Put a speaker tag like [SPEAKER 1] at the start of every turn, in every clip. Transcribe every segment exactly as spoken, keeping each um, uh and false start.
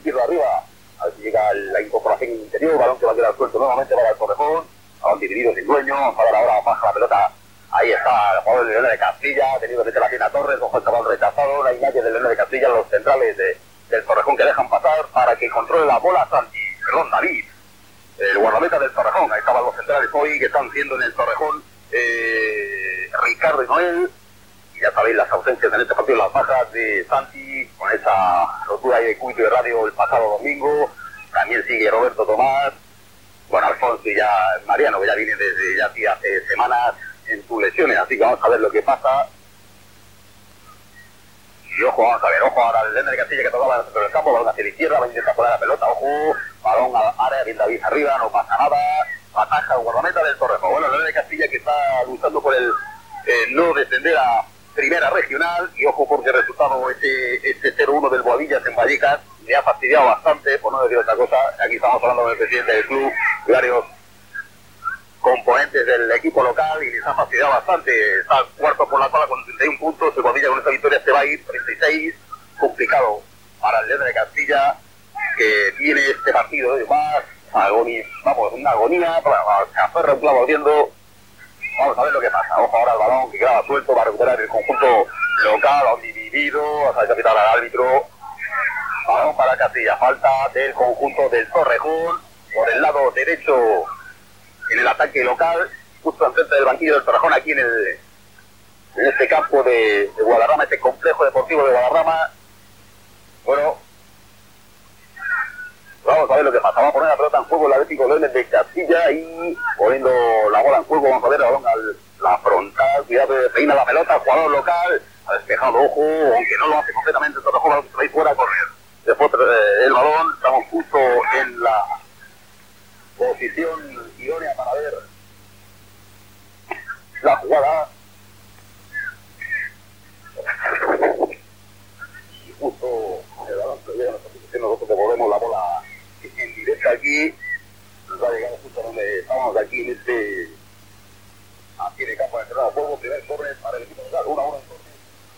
[SPEAKER 1] izquierdo arriba. A ver si llega la incorporación interior, balón que va a quedar suelto nuevamente para el Torrejón. Balón dividido sin dueño, vamos a ver ahora baja la pelota. Ahí está el jugador de León de Castilla, ha tenido que meter la pierna a Torres, ojo el chaval rechazado, la imagen de León de Castilla, los centrales de, del Torrejón que dejan pasar para que controle la bola Santi, perdón, David, el guardameta del Torrejón. Ahí estaban los centrales hoy que están siendo en el Torrejón, eh, Ricardo y Noel, y ya sabéis las ausencias en este partido, las bajas de Santi, con esa rotura ahí de cúbito de radio el pasado domingo, también sigue Roberto Tomás, bueno, Alfonso y ya Mariano, que ya viene desde ya hace, hace semanas en sus lesiones, así que vamos a ver lo que pasa. Y ojo, vamos a ver, ojo ahora el León de Castilla que tocaba en el centro del campo, balón hacia la izquierda, va a intentar poner la pelota, ojo, balón al área, bien David arriba, no pasa nada, ataja el guardameta del Torrejón. Bueno, el León de Castilla que está luchando por el eh, no descender a primera regional, y ojo porque el resultado, ese, ese cero uno del Boadillas en Vallecas, me ha fastidiado bastante, por no decir otra cosa. Aquí estamos hablando con el presidente del club, varios componentes del equipo local, y les ha fastidiado bastante. Está cuarto por la tabla con treinta y un puntos, el Boadilla con esta victoria se va a ir treinta y seis, complicado para el León de Castilla, que tiene este partido de más, agonía, vamos, una agonía, se aferra un clavo viendo. Vamos a ver lo que pasa. Ojo ahora el balón que quedaba suelto, va a recuperar el conjunto local, ha dividido, va a capital al árbitro. Balón para Castilla, falta del conjunto del Torrejón, por el lado derecho en el ataque local, justo enfrente del banquillo del Torrejón, aquí en el en este campo de, de Guadarrama, este complejo deportivo de Guadarrama. Bueno, vamos a ver lo que pasa. Vamos a poner la pelota en juego el Atlético Leones de Castilla y poniendo la bola en juego, vamos a ver el balón a la frontal, cuidado, peina la pelota, jugador local, ha despejado, ojo, aunque no lo hace completamente el Torrejón, balón que se va a ir fuera a correr. Después eh, el balón, estamos justo en la posición idónea para ver la jugada. Y justo el balón que llega a nuestra posición, nosotros devolvemos la bola en directo aquí. Nos va a llegar justo donde estamos aquí en este, aquí en el campo de cerrado de juego. Primer corner para el equipo local, una hora en corner.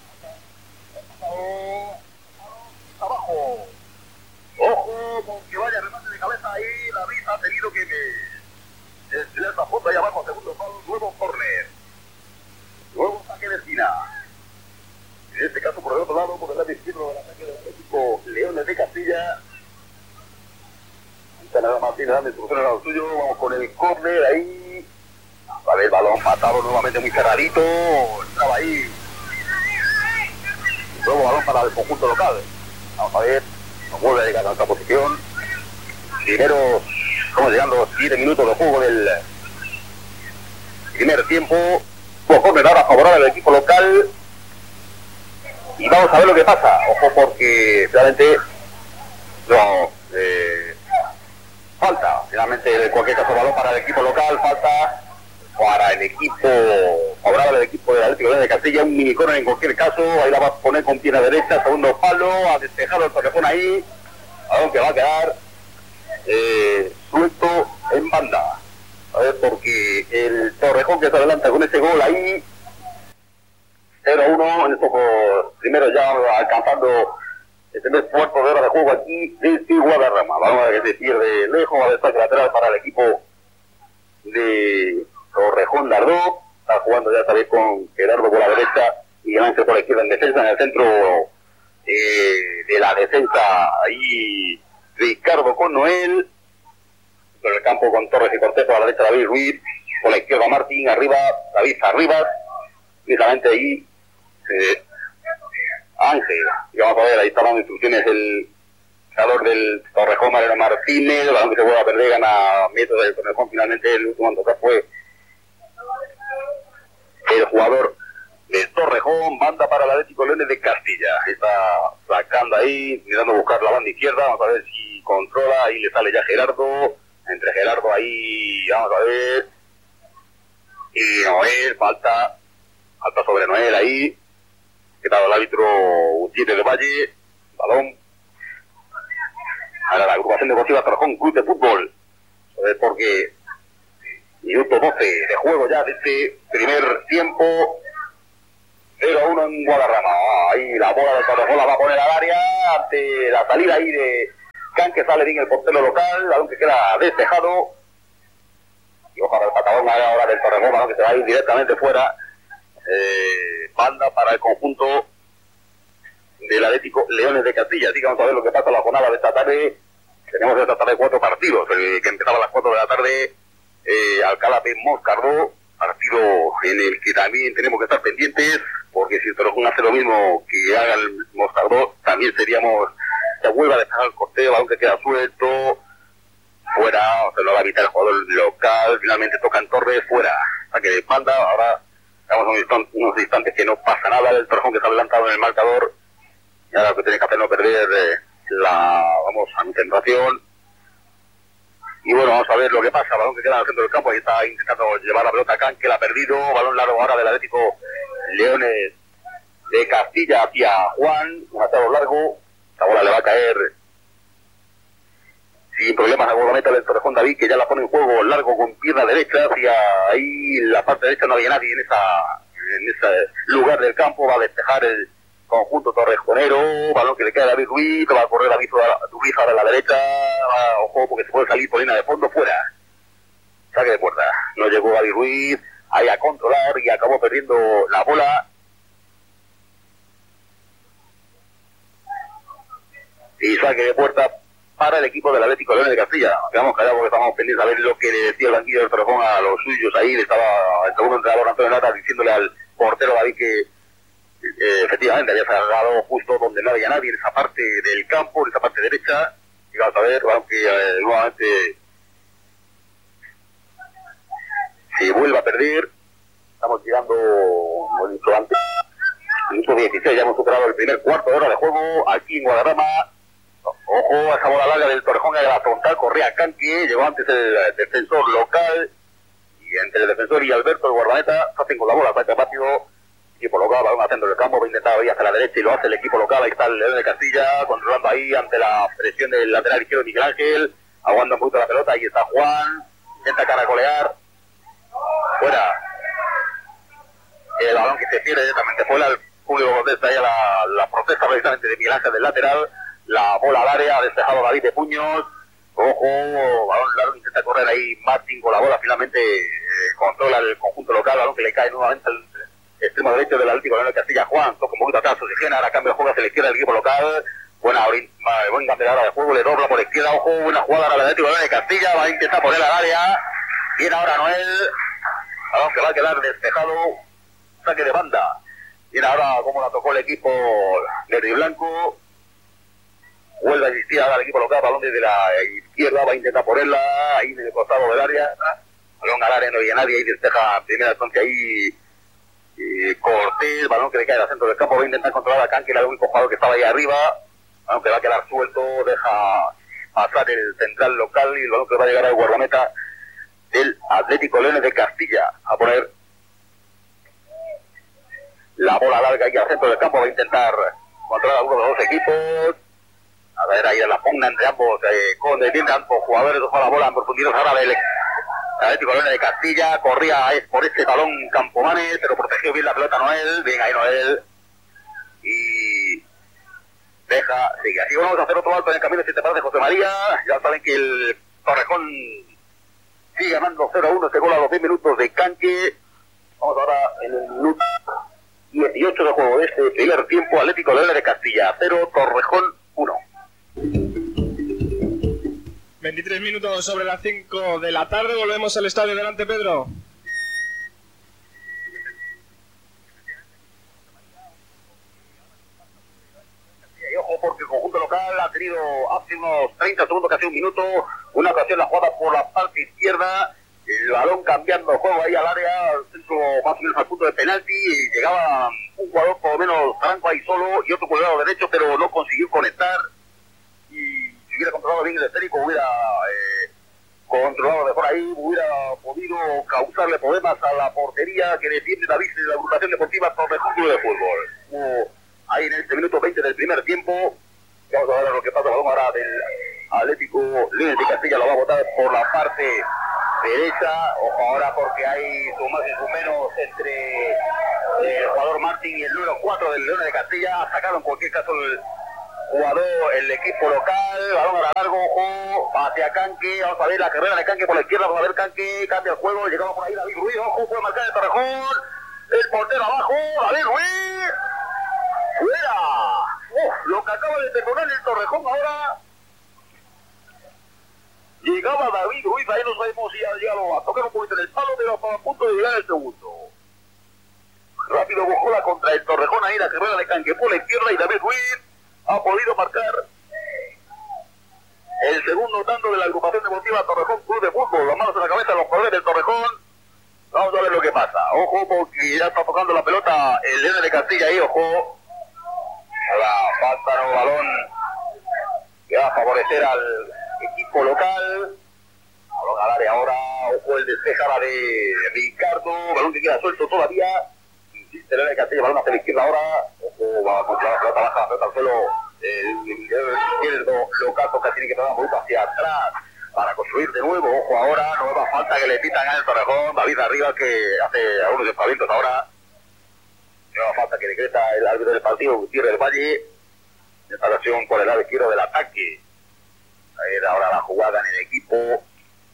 [SPEAKER 1] Abajo, ojo, con que vaya remate de cabeza ahí, la risa ha tenido que estirar esta foto ahí abajo, segundo palo, nuevo córner, nuevo saque de esquina, en este caso por el otro lado, por el lado izquierdo del ataque del Atlético Leones de Castilla. Está nada más tiene dando instrucciones a lo suyo, vamos con el córner ahí, a ver el balón matado nuevamente muy cerradito, entraba ahí. Nuevo balón para el conjunto local. Vamos a ver, nos vuelve a llegar a esta posición. Primero, estamos llegando siete minutos de juego del primer tiempo. Ojo, me da favorable al equipo local. Y vamos a ver lo que pasa. Ojo, porque realmente no, eh, falta. Finalmente, en cualquier caso, balón para el equipo local, falta para el equipo favorable al equipo del Atlético de Castilla, un minicorner en cualquier caso, ahí la va a poner con pierna derecha, segundo palo, a despejar el Torrejón ahí, a donde va a quedar eh, suelto en banda, a ver, porque el Torrejón que se adelanta con ese gol ahí, cero uno, en estos primeros ya alcanzando el primer cuarto de hora de juego aquí desde Guadarrama, vamos a ver que se pierde lejos, va a destaque lateral para el equipo de Torrejón Dardó, está jugando ya sabéis con Gerardo por la derecha y Ángel por la izquierda en defensa, en el centro eh, de la defensa ahí Ricardo con Noel, por el campo con Torres y Cortés, por la derecha David Ruiz, por la izquierda Martín, arriba David Arribas, finalmente ahí eh, Ángel, y vamos a ver, ahí están las instrucciones del jugador del Torrejón, Mariano Martínez, la que se vuelve a perder, gana metros del Torrejón, finalmente el último en tocar fue el jugador del Torrejón, banda para el Atlético Leones de Castilla, está sacando ahí, mirando a buscar la banda izquierda, vamos a ver si controla, ahí le sale ya Gerardo, entre Gerardo ahí, vamos a ver, y Noel, falta, falta sobre Noel ahí, que tal el árbitro Gutiérrez de Valle, balón, ahora la agrupación deportiva Torrejón Club de Fútbol, porque minuto doce de juego ya de este primer tiempo, cero a uno en Guadarrama. Ahí la bola de Torrejón la va a poner al área ante la salida ahí de Can que sale bien el portero local, balón que queda despejado. Y ojalá el patadón ahora del Torrejón, balón que se va a ir directamente fuera. Eh, banda para el conjunto del Atlético Leones de Castilla. Así que vamos a ver lo que pasa en la jornada de esta tarde. Tenemos esta tarde cuatro partidos, el que empezaba a las cuatro de la tarde, eh, Alcalá de Moscardó, partido en el que también tenemos que estar pendientes, porque si el Torrejón hace lo mismo que haga el Moscardó, también seríamos, se vuelve a dejar el corteo, balón que queda suelto, fuera, se lo va a evitar el jugador local, finalmente toca en Torres, fuera, saque de espalda. Ahora estamos unos instantes, unos instantes que no pasa nada, el Torrejón que está adelantado en el marcador, y ahora lo que tiene que hacer no perder eh, la, vamos, a concentración. Y bueno, vamos a ver lo que pasa, balón que queda en el centro del campo, ahí está intentando llevar la pelota a Can, que la ha perdido, balón largo ahora del Atlético Leones de Castilla hacia Juan, un atado largo, la bola le va a caer sin problemas a Guardameta del Torrejón David, que ya la pone en juego largo con pierna derecha, hacia ahí la parte derecha no había nadie en esa en ese lugar del campo, va a despejar el conjunto torrejonero, balón que le queda a David Ruiz, va a correr David Ruiz ahora a la derecha, va, ojo porque se puede salir por línea de fondo, fuera, saque de puerta, no llegó David Ruiz ahí a controlar y acabó perdiendo la bola. Y saque de puerta para el equipo del Atlético Leones de Castilla. Quedamos callados porque estábamos pendientes a ver lo que le decía el banquillo del Torrejón a los suyos. Ahí le estaba el segundo entrenador Antonio Lara diciéndole al portero David que eh, efectivamente había sacado justo donde no había nadie, en esa parte del campo, en esa parte derecha. Y vamos a ver, aunque eh, nuevamente se vuelve a perder. Estamos llegando, como he dicho antes, minuto dieciséis, ya hemos superado el primer cuarto de hora de juego aquí en Guadarrama. Ojo a esa bola larga del Torrejón, a la frontal, corría Canqui, llegó antes el defensor local, y entre el defensor y Alberto, el guardameta, se hacen con la bola, saca rápido, equipo local, balón al centro del campo, va a intentar ir hacia la derecha y lo hace el equipo local, ahí está el León de Castilla, controlando ahí ante la presión del lateral izquierdo Miguel Ángel, aguanta un poquito la pelota, ahí está Juan, intenta caracolear, fuera, el balón que se pierde directamente fuera, el público protesta ahí a la, la protesta precisamente de Miguel Ángel del lateral. La bola al área, ha despejado David de puños, ojo, balón largo, intenta correr ahí Martín con la bola, finalmente eh, controla el conjunto local, balón que le cae nuevamente al extremo derecho del Atlético León de Castilla. Juan toca un poquito atrás, oxigena, ahora cambia el juego hacia la izquierda del equipo local, buena buen campeonato de juego, le dobla por izquierda, ojo, buena jugada ahora del Atlético León de Castilla, va a intentar poner al área, viene ahora Noel, balón que va a quedar despejado, saque de banda, viene ahora como la tocó el equipo verde y blanco. Vuelve a insistir ahora el equipo local, balón desde la izquierda, va a intentar ponerla ahí en el costado del área, balón al área, no había nadie, ahí despeja en primera instancia ahí eh, Cortés, balón que le cae al centro del campo, va a intentar controlar a Can, que era el único jugador que estaba ahí arriba, balón que va a quedar suelto, deja pasar el central local y el balón que va a llegar al guardameta del Atlético Leones de Castilla, a poner la bola larga ahí al centro del campo, va a intentar controlar a uno de los dos equipos. A ver, ahí en la pugna entre ambos, eh, con el bien de ambos jugadores, dejó la bola en profundidad ahora del Atlético Leones de Castilla, corría por este balón Campomanes, pero protegió bien la pelota Noel, bien ahí Noel, y deja, sigue. Así vamos a hacer otro alto en el camino, si te parece, José María. Ya saben que el Torrejón sigue ganando cero a uno, se gol a los diez minutos de Canque. Vamos ahora en el minuto dieciocho de juego de este primer tiempo, Atlético Leones de Castilla cero, Torrejón uno.
[SPEAKER 2] veintitrés minutos sobre las cinco de la tarde, volvemos al estadio. Delante, Pedro.
[SPEAKER 1] Y ojo porque el conjunto local ha tenido hace unos treinta segundos, casi un minuto, una ocasión la jugada por la parte izquierda, el balón cambiando el juego ahí al área, al centro más o menos al punto de penalti, y llegaba un jugador por lo menos franco ahí solo y otro por el lado derecho, pero no consiguió conectar. Y si hubiera controlado bien el esférico, hubiera eh, controlado mejor ahí, hubiera podido causarle problemas a la portería que defiende David de la agrupación deportiva Torrejón Club de Fútbol. Uh, ahí en este minuto veinte del primer tiempo, vamos a ver lo que pasa, balón ahora del Atlético Leones de Castilla, lo va a botar por la parte derecha, ojo ahora porque hay su más y su menos entre el jugador Martín y el número cuatro del Leones de Castilla, ha sacado en cualquier caso el jugador, el equipo local, balón a largo, hacia Canque, vamos a ver la carrera de Canque por la izquierda, vamos a ver Canque, cambia el juego, llegamos por ahí David Ruiz, ojo, puede marcar el Torrejón, el portero abajo, David Ruiz, fuera, uf, lo que acaba de detonar el Torrejón ahora, llegaba David Ruiz, ahí no sabemos si ha llegado a tocar un poquito en el palo, pero estaba a punto de llegar el segundo. Rápido Bojola contra el Torrejón, ahí la carrera de Canque por la izquierda y David Ruiz ha podido marcar el segundo tanto de la agrupación deportiva Torrejón Club de Fútbol. Las manos en la cabeza de los jugadores del Torrejón. Vamos a ver lo que pasa. Ojo, porque ya está tocando la pelota el Leones de Castilla ahí, ojo. La falta no balón que va a favorecer al equipo local. Balón al área ahora, ojo el despeja ahora de Ricardo, balón que queda suelto todavía. Insiste Leones de Castilla, balón hacia la izquierda ahora. Ojo, va a controlar la pelota baja, la pelota al suelo. El izquierdo local toca, tiene que dar un poquito hacia atrás para construir de nuevo. Ojo ahora, nueva falta que le pitan al Torrejón. David Arriba que hace algunos espavientos ahora. Nueva falta que decreta el árbitro del partido, Gutiérrez del Valle. Esta ocasión por el lado izquierdo del ataque. Ahí era ahora la jugada en el equipo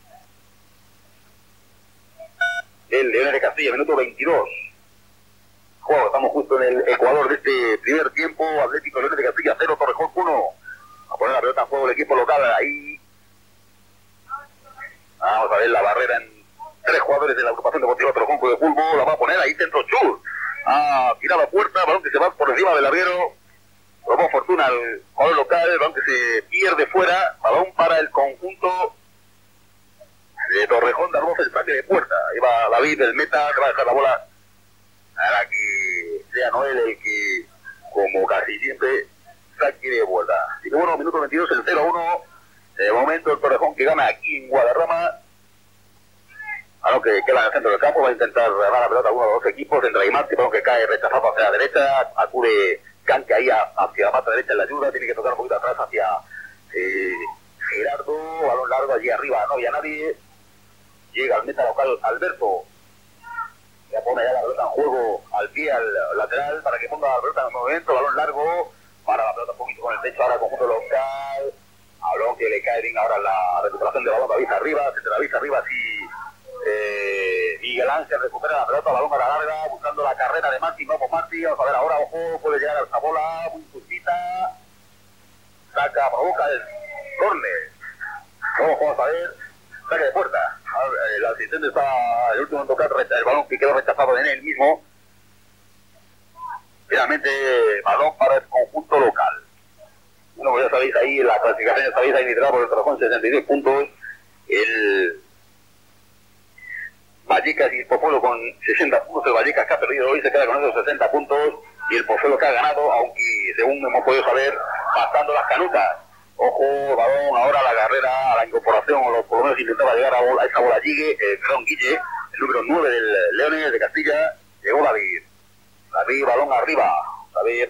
[SPEAKER 1] del Leones de Castilla, minuto veintidós. Juego, estamos justo en el Ecuador de este primer tiempo. Atlético Leones de Castilla cero, Torrejón uno. A poner la pelota en juego el equipo local ahí. Vamos a ver la barrera en tres jugadores de la agrupación deportiva Torrejón de fútbol. La va a poner ahí centro Chur. Ha tirado a puerta, balón que se va por encima del larguero. Probó fortuna al jugador local, balón que se pierde fuera. Balón para el conjunto de Torrejón de Arbosa, el saque de puerta. Ahí va David, el meta, que va a dejar la bola para que sea Noel el que, como casi siempre, saque de vuelta. Y bueno, minuto veintidós, el cero a uno. De momento el Torrejón que gana aquí en Guadarrama. A lo que queda en el centro del campo, va a intentar ganar la pelota a uno de los dos equipos. Entra y Martí, que cae rechazado hacia la derecha. Acude Canque ahí hacia la pata derecha en la ayuda. Tiene que tocar un poquito atrás hacia eh, Gerardo. Balón largo allí arriba, no había nadie. Llega al meta local Alberto. Ya pone ya la pelota en juego al pie, al lateral, para que ponga la pelota en el movimiento. Balón largo para la pelota un poquito con el techo ahora conjunto local. Balón que le cae bien ahora la recuperación de balón. David arriba, se David arriba, sí. Eh, Miguel Ángel recupera la pelota, balón a la larga, buscando la carrera de Martín. Vamos Martín, vamos a ver ahora, ojo, puede llegar a esta bola, muy justita. Saca, provoca el córner. Ojo, vamos a ver, saque de puerta. El asistente está el último en tocar el balón que quedó rechazado en él mismo. Finalmente, balón para el conjunto local. Bueno, pues ya sabéis ahí, la clasificación ya sabéis ahí liderada por el Torrejón, sesenta y diez puntos. El Vallecas y el Pozuelo con sesenta puntos. El Vallecas que ha perdido hoy se queda con esos sesenta puntos. Y el Pozuelo que ha ganado, aunque según hemos podido saber, pasando las canutas. Ojo, balón, ahora la carrera, a la incorporación, o por lo menos intentaba llegar a, bola, a esa bola Guille, eh, perdón, Guille, el número nueve del Leones de Castilla, llegó David. David, balón arriba, David.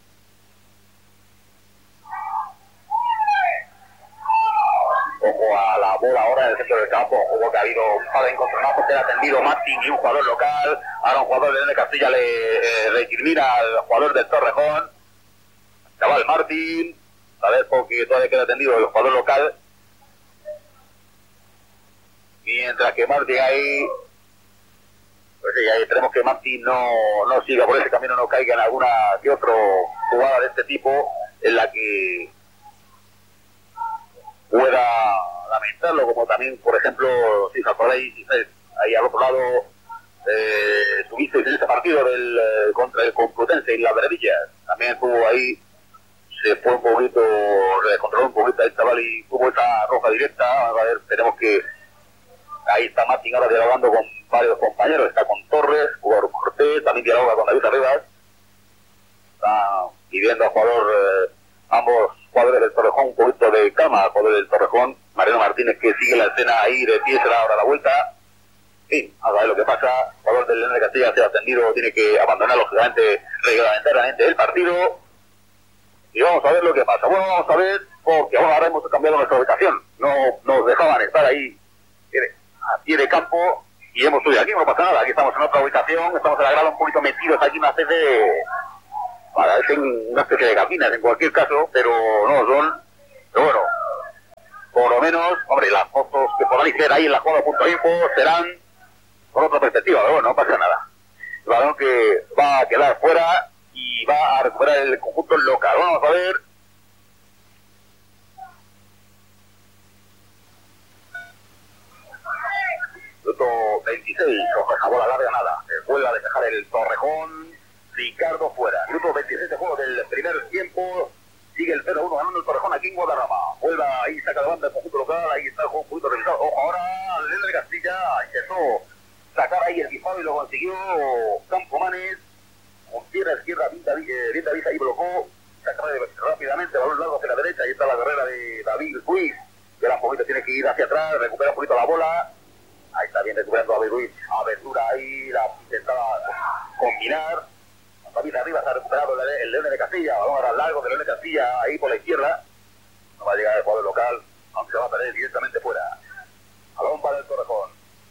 [SPEAKER 1] Ojo a la bola ahora en el centro del campo, ojo que ha habido un par de encontronazos, que ha atendido Martín y un jugador local, ahora un jugador del Leones de Castilla le eh, recrimina al jugador del Torrejón, chaval Martín. A ver, porque todavía queda atendido el jugador local. Mientras que Martín ahí, pues sí, ahí tenemos que Martín no, no siga por ese camino, no caiga en alguna que otra jugada de este tipo en la que pueda lamentarlo, como también, por ejemplo, si os acordáis, ahí al otro lado eh, tuvisteis en ese partido del, eh, contra el Complutense y las Verdillas, también estuvo ahí. Se fue un poquito, se controló un poquito el chaval y tuvo esa roja directa. A ver, tenemos que, ahí está Martín ahora dialogando con varios compañeros, está con Torres, jugador Cortés, también dialoga con David Arribas, está pidiendo al jugador, eh, ambos jugadores del Torrejón, un poquito de calma, al jugador del Torrejón, Mariano Martínez, que sigue la escena ahí de pie, se da ahora la vuelta. Sí, a ver lo que pasa, el jugador del Leones de Castilla se ha atendido, tiene que abandonar lógicamente reglamentariamente el partido. Y vamos a ver lo que pasa. Bueno, vamos a ver, porque ahora hemos cambiado nuestra ubicación. No nos dejaban estar ahí a pie de campo y hemos subido aquí, no pasa nada. Aquí estamos en otra ubicación, estamos en la grada un poquito metidos aquí, una especie de, parecen una especie de cabinas en cualquier caso, pero no son. Pero bueno, por lo menos menos. Hombre, las fotos que podáis ver ahí en la jugada punto info serán con otra perspectiva, pero bueno, no pasa nada. El balón que va a quedar fuera y va a recuperar el conjunto local. Vamos a ver. Minuto veintiséis, la bola larga nada. Vuelve a despejar el Torrejón. Ricardo fuera. Minuto veintiséis de juego del primer tiempo. Sigue el cero uno ganando el Torrejón aquí en Guadarrama. Vuelve ahí, saca de banda el conjunto local. Ahí está el juego un poquito revisado. Ojo, ahora Elena de Castilla intentó sacar ahí el disparo y lo consiguió Campomanes. Con pierna izquierda, bien David, eh, bien David ahí blocó. Saca rápidamente, balón largo hacia la derecha. Ahí está la carrera de David Ruiz. Que un poquito tiene que ir hacia atrás, recupera un poquito la bola. Ahí está bien recuperando a David Ruiz. Abertura ahí, la intentaba combinar. David arriba se ha recuperado el, el León de Castilla. Balón ahora largo de León de Castilla ahí por la izquierda. No va a llegar el jugador local, aunque se va a perder directamente fuera. Balón para el Torrejón.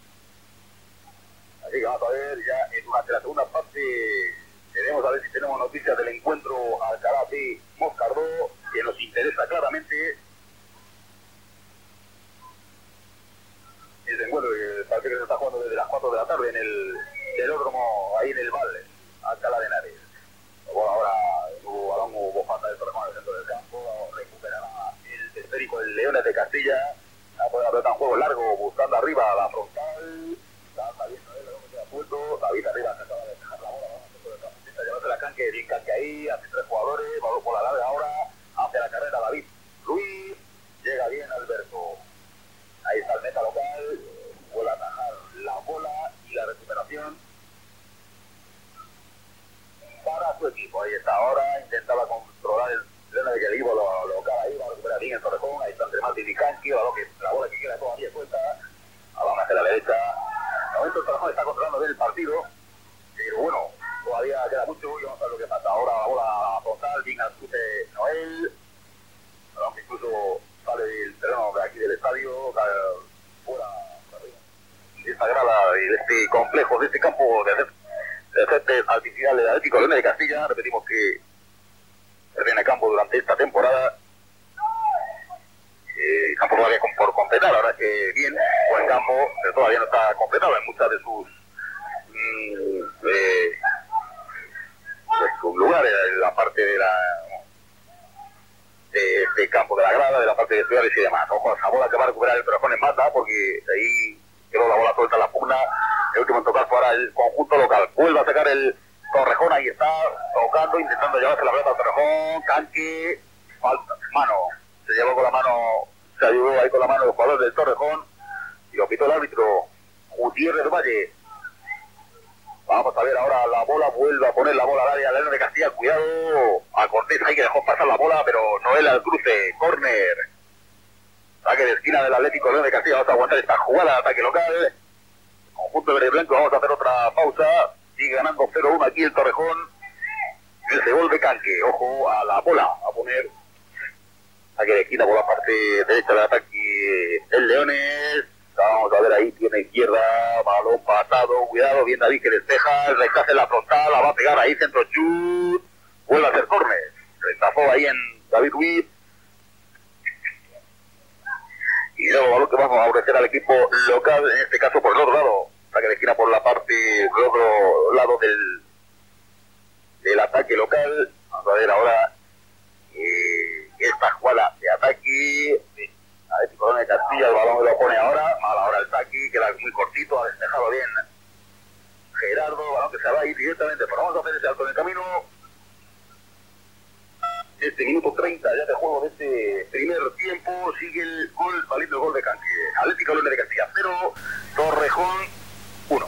[SPEAKER 1] Así que vamos a ver ya en durante la segunda parte. Queremos a ver si tenemos noticias del encuentro Alcalá de Moscardó, que nos interesa claramente. El encuentro que parece que se está jugando desde las cuatro de la tarde en el velódromo ahí en el Valle, Alcalá de Henares. Bueno, ahora hubo balón, hubo falta del Torrejón al centro del campo, recuperará el esférico el Leones de Castilla, va a poder apretar un juego largo buscando arriba la frontal, está bien, el balón queda suelto, David arriba se acaba de dejar la bola, vamos al centro del campo, intenta llevarse la canque, bien canque ahí, hace tres jugadores, balón por la larga ahora, hace la carrera David Luis, llega bien Alberto. Ahí está el meta local, vuelve a atajar la bola y la recuperación para su equipo. Ahí está ahora, intentaba controlar el pleno de que el equipo lo, local ahí, va a recuperar bien el Torrejón, ahí está entre Martín y Canqui, la, la bola que queda todavía suelta, vamos hacia la derecha. De momento el Torrejón está controlando bien el partido, pero bueno, todavía queda mucho y vamos a ver lo que pasa. Ahora la bola frontal, bien al chute Noel, aunque incluso sale del terreno de aquí del estadio, fuera de esta grada, de este complejo, de este campo de césped artificial del Atlético Leones de Castilla. Repetimos que termina campo durante esta temporada. Eh, campo todavía por completar, ahora es que bien, buen campo, pero todavía no está completado en muchas de sus, mmm, eh, de sus lugares, en la parte de la de este campo de la grada, de la parte de ciudades y demás. Ojo a esa bola que va a recuperar el Torrejón en mata, porque ahí quedó la bola suelta en la pugna. El último en tocar fue ahora el conjunto local. Vuelve a sacar el Torrejón, ahí está, tocando, intentando llevarse la pelota al Torrejón. Canque, falta, mano, se llevó con la mano, se ayudó ahí con la mano el jugador del Torrejón y lo quitó el árbitro Gutiérrez Valle. Vamos a ver ahora la bola, vuelve a poner la bola al área, León de Castilla, cuidado a Cortés, ahí que dejó pasar la bola, pero Noel al cruce, córner, saque de esquina del Atlético León de Castilla. Vamos a aguantar esta jugada de ataque local, conjunto verde y blanco. Vamos a hacer otra pausa, sigue ganando cero uno aquí el Torrejón, el se vuelve Canque, ojo a la bola, a poner saque de esquina por la parte derecha del ataque el Leones. Vamos a ver ahí, tiene izquierda, balón pasado, cuidado, bien David que despeja, el rechace en la frontal, la va a pegar ahí, centro chut, vuelve a hacer córner, rechazó ahí en David Ruiz, y luego balón que vamos a ofrecer al equipo local, en este caso por el otro lado, saque de esquina por la parte del otro lado del, del ataque local. Vamos a ver ahora eh, esta jugada de ataque, Atlético Leones de Castilla, el balón lo pone ahora, mal ahora el saque, queda muy cortito, ha despejado bien Gerardo, balón que se va a ir directamente, pero vamos a hacer ese alto en el camino. Este minuto treinta ya de juego de este primer tiempo, sigue el gol, palito el gol de Canque. Atlético Leones de Castilla cero, Torrejón uno.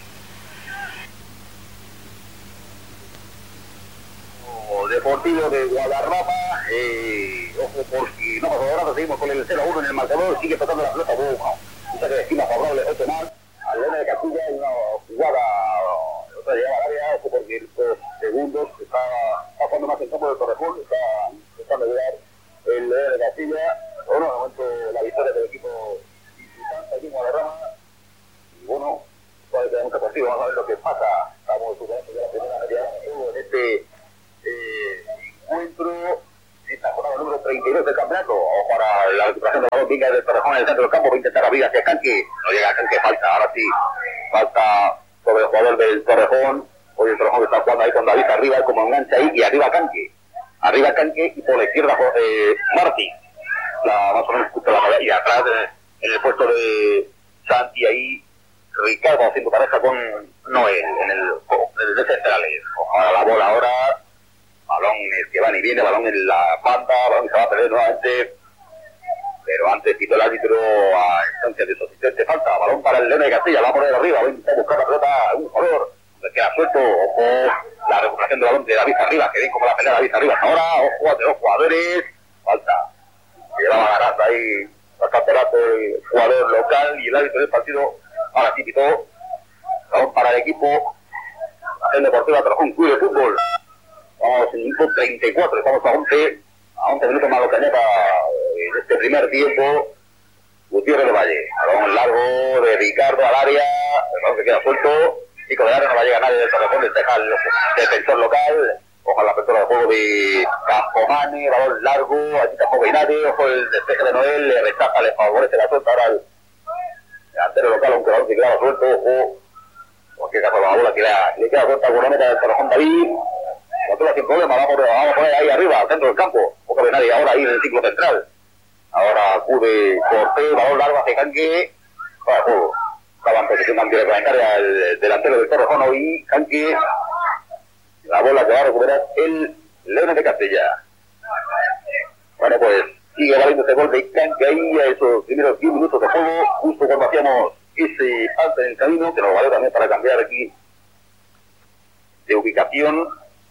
[SPEAKER 1] Deportivo de Guadarrama, eh, ojo porque no pasa nada, seguimos con el cero a uno en el marcador, sigue pasando la pelota, bueno, mucha que estima favorable, ocho más, al Leones de Castilla, y una jugada, otra llegada al área, ojo porque estos segundos está pasando más en campo del Torrejón, está intentando llegar el Leones de Castilla, bueno, de momento la victoria del equipo visitante aquí en Guadarrama, y bueno, todavía queda mucho partido, vamos a ver lo que pasa, estamos superando ya la primera media en este eh, encuentro, esta jornada número treinta y dos del campeonato, o para la recuperación de la venga del Torrejón en el centro del campo, va a intentar abrir hacia Canque, no llega a Canque, falta, ahora sí, falta sobre el jugador del Torrejón, hoy el Torrejón está jugando ahí con David arriba, como engancha ahí, y arriba Canque, arriba Canque, y por la izquierda eh, Martí, la, más o menos justo la y atrás en el, en el puesto de Santi ahí, Ricardo haciendo pareja con Noel en el, en el centrales. Ahora la bola ahora, balón que va y viene, balón en la banda, balón que se va a perder nuevamente, pero antes quitó el árbitro a instancia de su asistente, falta, balón para el León de Castilla, va a poner arriba, va a intentar buscar la pelota a un jugador, le queda suelto, ojo, la recuperación del balón de David Arriba, que bien como la pelea de David Arriba, ahora, ojo, de dos jugadores, falta, llevaba ganando ahí bastante rato el jugador local y el árbitro del partido. Ahora sí pitó, balón para el equipo, el Deportivo Torrejón Club de Fútbol. Vamos en minuto treinta y cuatro, estamos a once, a once minutos más lo que añada en este primer tiempo. Gutiérrez de Valle, balón largo de Ricardo al área, el balón que queda suelto, chico de área, no va a llegar nadie del Torrejón, despeja el defensor local, ojo la apertura de juego de Campomane, balón largo, aquí tampoco hay nadie, ojo el despeje de Noel, le rechaza, le favorece la suelta ahora al delantero local, aunque el balón se queda suelto, ojo, en cualquier caso la bola que le queda suelta a la meta del Torrejón David, controla sin problema, vamos, vamos a poner ahí arriba, al centro del campo, poco de nadie ahora ahí en el ciclo central, ahora acude Cortés, balón largo hacia Canque, para juego, estaba en posición antirreglamentaria el delantero del Torrejón hoy, Canque, la bola que va a recuperar el León de Castilla. Bueno, pues sigue valiendo ese gol de Canque ahí a esos primeros diez minutos de juego, justo cuando hacíamos ese alto en el camino, que nos valió también para cambiar aquí de ubicación.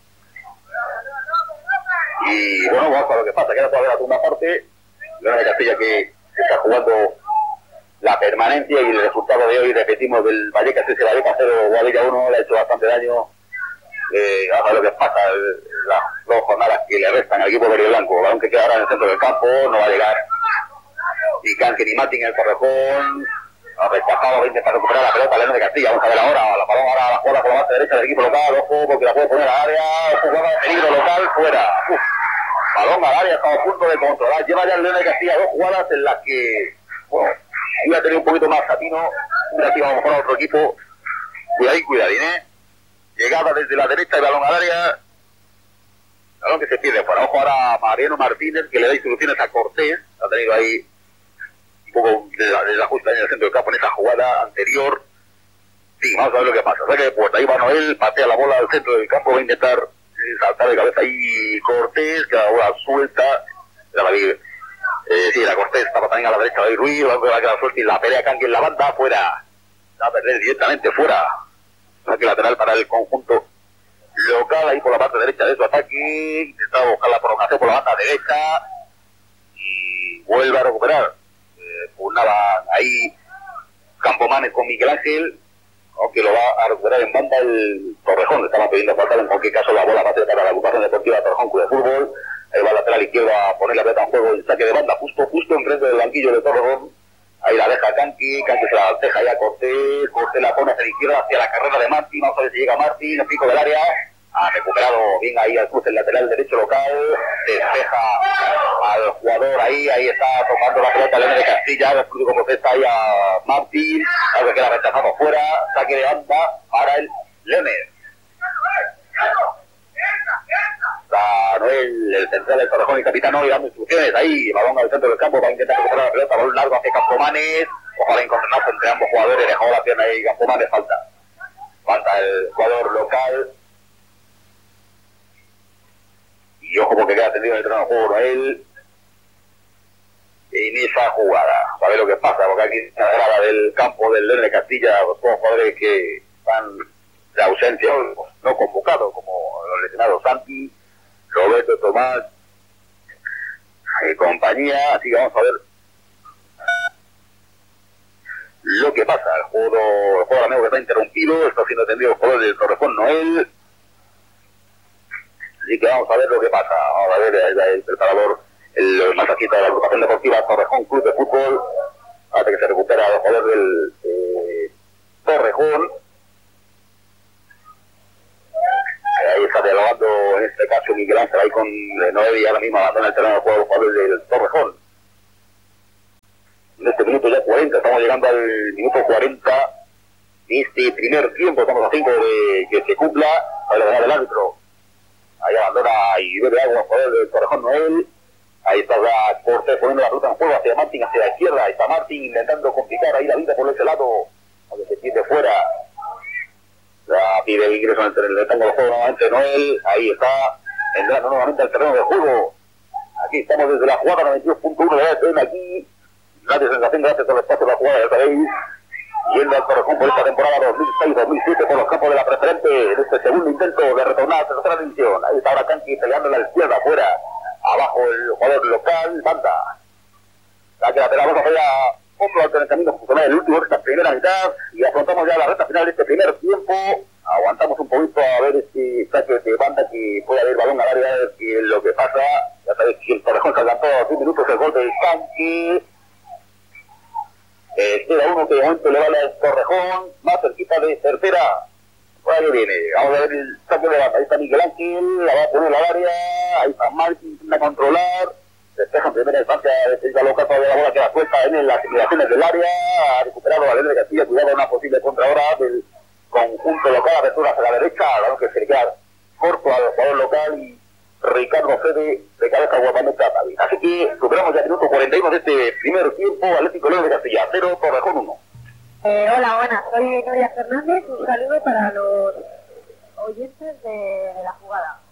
[SPEAKER 1] Y bueno, vamos a ver lo que pasa, queda todavía la segunda parte, León de Castilla que está jugando la permanencia y el resultado de hoy, repetimos, del Vallecas ese Vallecas cero, Guadilla uno, le ha hecho bastante daño. Eh, vamos a ver lo que pasa, el, las dos jornadas que le restan al equipo verde y blanco, balón que queda ahora en el centro del campo, no va a llegar ni Canque ni Mati en el Torrejón, ha rechazado, va a intentar recuperar la pelota León de Castilla, vamos a ver ahora, la balón ahora la juega por la base derecha del equipo local, ojo, porque la puede poner al área, jugada de peligro local, fuera, uf, balón al área, estamos a punto de controlar, lleva ya el León de Castilla dos jugadas en las que, bueno, iba a tener un poquito más Satino, hubiera sido a lo mejor a otro equipo, cuidadín, cuidadín, eh. Llegada desde la derecha y balón al área, balón que se pierde fuera. Ojo ahora a Mariano Martínez, que le da instrucciones a Cortés, ha tenido ahí un poco de la, de la justa en el centro del campo en esa jugada anterior. Sí, vamos a ver lo que pasa. O sea que pues ahí va Noel, patea la bola al centro del campo, va a intentar eh, saltar de cabeza ahí Cortés, que la bola suelta, ya la vi, eh, sí, la Cortés estaba también a la derecha de Ruiz, va a quedar suelta y la pelea Canque en la banda, fuera, va a perder directamente fuera. Saque lateral para el conjunto local, ahí por la parte derecha de su ataque, intentaba buscar la prolongación por la banda derecha y vuelve a recuperar. Eh, pugnaban ahí Campomanes con Miguel Ángel, aunque lo va a recuperar en banda el Torrejón, estaba pidiendo faltar en cualquier caso la bola base para la agrupación deportiva Torrejón Club de Fútbol, ahí va el lateral izquierdo a poner la pelota en juego, el saque de banda justo, justo enfrente del banquillo de Torrejón. Ahí la deja Canque, Canque se la deja ya a Cortés, Cortés la pone hacia la izquierda, hacia la carrera de Martín, vamos a ver si llega Martín, el pico del área, ha recuperado bien ahí al cruce el lateral derecho local, despeja al jugador ahí, ahí está tomando la pelota León de Castilla, el cruce como está ahí a Martín, algo que la rechazamos fuera, saque de banda para el Leones. Está Noel, el central del Torrejón y capitán hoy dando instrucciones ahí, balón al centro del campo para intentar recuperar la pelota, balón largo hacia Campomanes, ojalá encontrarse entre ambos jugadores, dejó la pierna ahí Campomanes, falta, falta el jugador local, y ojo porque queda tendido en el terreno de juego Noel, en esa jugada, sabe lo que pasa, porque aquí en la grada del campo del León de Castilla, los dos jugadores que están de ausencia, no convocados, como los lesionados Santi, Roberto, Tomás y compañía, así que vamos a ver lo que pasa. El juego, el juego amigo que está interrumpido, está siendo atendido el jugador del Torrejón Noel, así que vamos a ver lo que pasa. Vamos a ver el, el preparador, el, el masajista de la agrupación deportiva Torrejón Club de Fútbol, hasta que se recupera el jugador del eh, Torrejón. Ahí está dialogando en este caso Miguel Ángel ahí con eh, Noel y ahora mismo abandona el terreno de juego los jugadores del Torrejón. cuarenta, estamos llegando al minuto cuarenta de este primer tiempo, estamos a cinco de que se cumpla, a la verdad del árbitro. Ahí abandona y bebe agua por el Torrejón Noel. Ahí está ya Cortés poniendo la ruta en juego hacia Martín, hacia la izquierda. Ahí está Martín intentando complicar ahí la vida por ese lado, donde se tiende fuera. Ya pide el ingreso entre el rectángulo de juego nuevamente Noel. Ahí está entrando nuevamente al terreno de juego. Aquí estamos desde la jugada noventa y dos punto uno de la T N aquí. Nadie sensación gracias por el espacio de la jugada, ya sabéis. Yendo al Torrejón por esta temporada dos mil seis dos mil siete por los campos de la preferente en este segundo intento de retornar a la tercera división. Ahí está ahora Canqui peleando a la izquierda afuera. Abajo el jugador local, Banda. La que lateral vamos a ver otro alternamiento funcional el último de esta primera mitad y afrontamos ya la recta final de este primer tiempo. Aguantamos un poquito a ver este saque de Banda que puede haber balón al área, a ver qué es lo que pasa. Ya sabéis que el Torrejón se adelantó a diez minutos el gol de Canqui. Eh, queda uno que de momento le vale al Torrejón, más cerquita de tercera. Por ahí viene, vamos a ver el saque de Banda. Ahí está Miguel Ángel, la va a poner al área. Ahí está Martín, intenta controlar. Despeja en primera instancia, defensa local, todavía la bola queda suelta en las simulaciones del área. Ha recuperado la de Castilla, cuidado una posible contra ahora del conjunto local, apertura hacia la derecha, claro que se le queda corto al jugador local y Ricardo Fede de cabeza guapamente a David. Así que superamos ya el minuto cuarenta y uno de este primer tiempo, Atlético León de Castilla, cero, Torrejón uno.
[SPEAKER 3] Eh, hola, buenas, soy Victoria Fernández, un saludo para los oyentes de, de la jugada.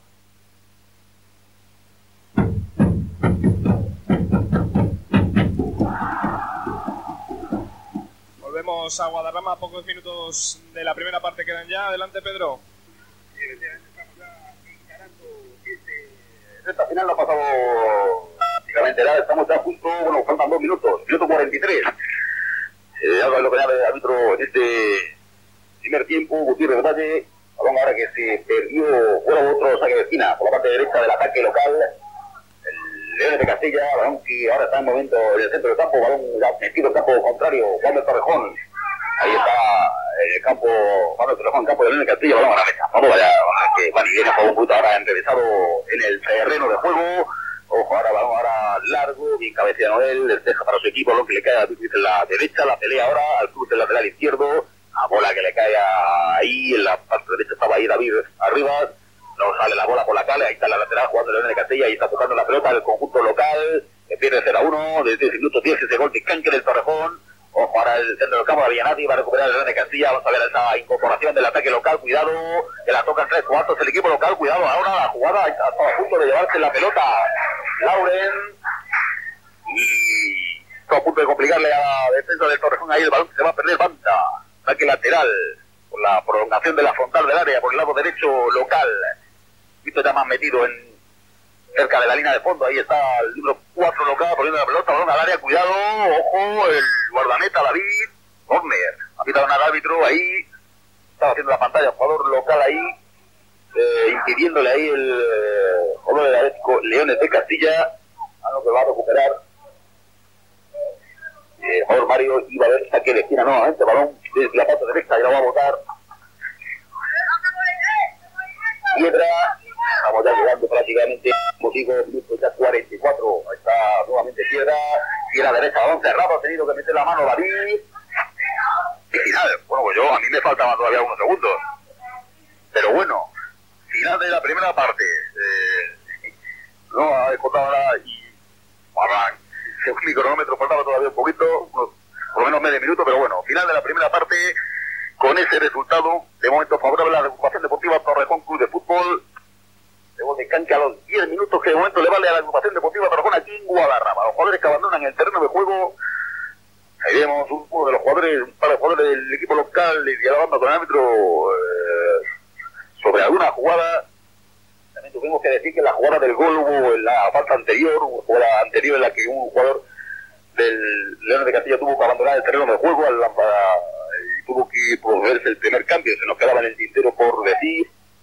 [SPEAKER 2] Volvemos a Guadarrama, pocos minutos de la primera parte quedan ya. Adelante, Pedro.
[SPEAKER 1] Sí, estamos ya encarando este... Esta final no ha pasado prácticamente nada, estamos ya justo, bueno, faltan dos minutos, minuto cuarenta y tres. Eh, algo lo que llama el árbitro en este primer tiempo, Gutiérrez Valle, balón ahora que se perdió, fuera otro saque de esquina, por la parte derecha del ataque local. Leones de Castilla, balón que ahora está en momento en el centro del campo, balón metido en campo contrario, Juan del Torrejón. Ahí está el campo, Juan del Torrejón, campo de Leones de Castilla, balón a la mesa. Vamos allá, que Juan y viene a un punto ahora enrevesado en el terreno de juego. Ojo, ahora balón ahora largo, bien cabecea Noel, despeja para su equipo, lo que le cae a en la derecha, la pelea ahora al cruce del lateral izquierdo, a bola que le cae ahí, en la parte derecha estaba ahí David arriba. No sale la bola por la calle, ahí está la lateral jugando Leones de Castilla, ahí está tocando la pelota del conjunto local, que pierde cero a uno, desde el minuto diez ese gol de Canque del Torrejón. Ojo, para el centro del campo, había nadie, va a recuperar el Leones de Castilla, vamos a ver esa incorporación del ataque local, cuidado, que la tocan tres cuartos el equipo local, cuidado, ahora la jugada está a punto de llevarse la pelota, Lauren, y está a punto de complicarle a la defensa del Torrejón, ahí el balón se va a perder, Banda, ataque lateral, por la prolongación de la frontal del área, por el lado derecho local. Visto ya más metido en cerca de la línea de fondo, ahí está el número cuatro local poniendo la pelota, balón al área, cuidado, ojo, el guardameta David, corner, ha pitado al árbitro ahí, estaba haciendo la pantalla, jugador local ahí, eh, impidiéndole ahí el eh, jugador del Atlético Leones de Castilla, a lo que va a recuperar el eh, jugador Mario, iba a ver saque de esquina nuevamente, balón desde la parte derecha y la va a botar Piedra. Estamos ya llegando prácticamente, como digo, minutos ya cuarenta y cuatro. Ahí está nuevamente Piedra. Y a la derecha, balón cerrado, ha tenido que meter la mano David. Y final, bueno, pues yo, a mí me faltaban todavía unos segundos. Pero bueno, final de la primera parte. Eh, no, ha descontado ahora y para, según mi cronómetro, faltaba todavía un poquito, unos, por lo menos medio minuto, pero bueno, final de la primera parte. Con ese resultado, de momento favorable a la agrupación deportiva Torrejón Club de Fútbol. De gol de Canque a los diez minutos que de momento le vale a la agrupación deportiva Torrejón aquí en Guadarrama. Los jugadores que abandonan el terreno de juego. Ahí vemos uno de los jugadores, un par de jugadores del equipo local y dialogando con el árbitro eh, sobre alguna jugada. También tuvimos que decir que la jugada del gol hubo en la falta anterior, una jugada anterior en la que un jugador del Leones de Castilla tuvo que abandonar el terreno de juego al, a, y tuvo que procederse el primer cambio, se nos quedaba en el tintero por decir.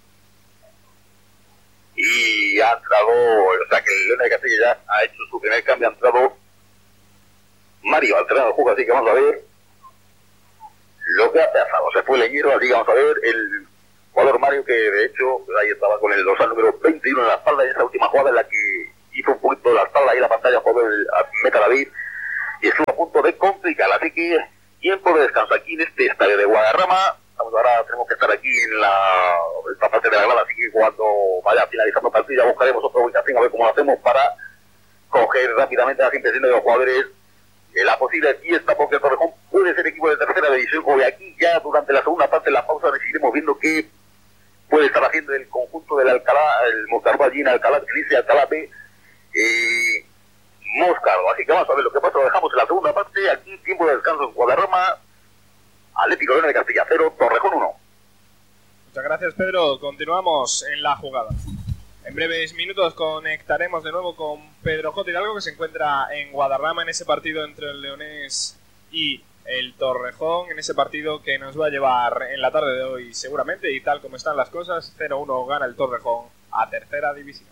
[SPEAKER 1] Y ha entrado, o sea que el Leones de Castilla ya ha hecho su primer cambio, ha entrado Mario al terreno de juego, así que vamos a ver lo que ha pasado. Se fue Leñero, así que vamos a ver el jugador Mario, que de hecho ahí estaba con el dorsal número veintiuno en la espalda, y esa última jugada en la que hizo un poquito de la espalda ahí en la pantalla, jugador el Meta David, y estuvo a punto de complicar. Así que tiempo de descanso aquí en este estadio de Guadarrama. Ahora tenemos que estar aquí en la esta parte de la grada, así que cuando vaya finalizando el partido ya buscaremos otra ubicación a ver cómo lo hacemos para coger rápidamente las impresiones de los jugadores. Eh, la posible fiesta, porque el Torrejón puede ser equipo de tercera división, o de aquí ya durante la segunda parte de la pausa decidiremos viendo qué puede estar haciendo el conjunto del Alcalá, el Moscardo allí en Alcalá, que dice Alcalá B, eh, Moscardo. Así que vamos a ver lo que pasa, lo dejamos en la segunda parte, aquí tiempo de descanso en Guadarrama, Atlético León de Castilla cero, Torrejón uno.
[SPEAKER 2] Muchas gracias, Pedro. Continuamos en la jugada. En breves minutos conectaremos de nuevo con Pedro J. Hidalgo, que se encuentra en Guadarrama en ese partido entre el Leonés y el Torrejón, en ese partido que nos va a llevar en la tarde de hoy seguramente, y tal como están las cosas, cero uno gana el Torrejón a tercera división.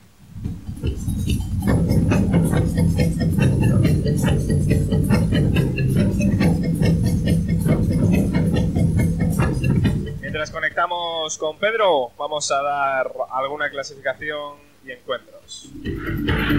[SPEAKER 2] Mientras conectamos con Pedro, vamos a dar alguna clasificación y encuentros.